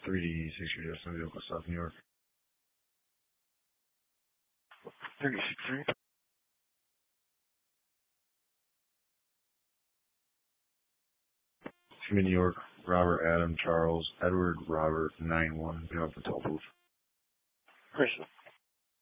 3D 6 Justin Vehicle, South New York. 36-3. Team in New York, Robert, Adam, Charles, Edward, Robert, 9-1, get off the toll booth. Crystal.